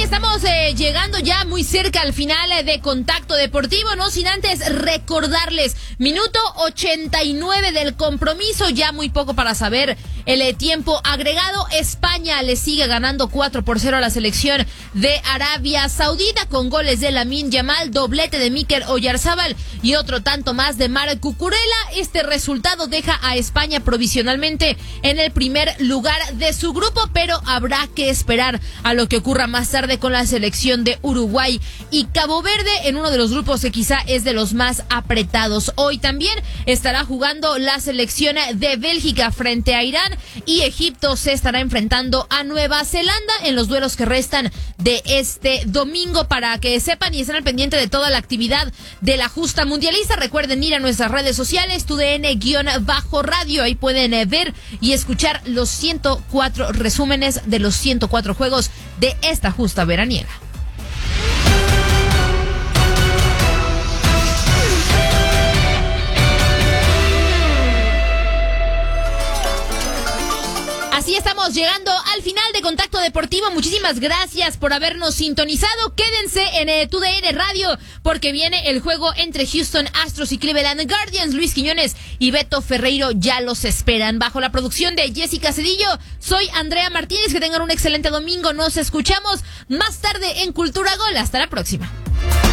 estamos llegando ya muy cerca al final de Contacto Deportivo, no sin antes recordarles, minuto 89 del compromiso, ya muy poco para saber el tiempo agregado. España le sigue ganando 4-0 a la selección de Arabia Saudita con goles de Lamine Yamal, doblete de Mikel Oyarzabal y otro tanto más de Marc Cucurella. Este resultado deja a España provisionalmente en el primer lugar de su grupo, pero habrá que esperar a lo que ocurra más tarde con la selección de Uruguay y Cabo Verde en uno de los grupos que quizá es de los más apretados. Hoy también estará jugando la selección de Bélgica frente a Irán y Egipto se estará enfrentando a Nueva Zelanda en los duelos que restan de este domingo. Para que sepan y estén al pendiente de toda la actividad de la justa mundialista, recuerden ir a nuestras redes sociales, TUDN_radio, ahí pueden ver y escuchar los 104 resúmenes de los 104 juegos de esta justa veraniega. Así estamos llegando al final de Contacto Deportivo. Muchísimas gracias por habernos sintonizado. Quédense en TUDN Radio porque viene el juego entre Houston Astros y Cleveland Guardians. Luis Quiñones y Beto Ferreiro ya los esperan. Bajo la producción de Jessica Cedillo, soy Andrea Martínez. Que tengan un excelente domingo. Nos escuchamos más tarde en Cultura Gol. Hasta la próxima.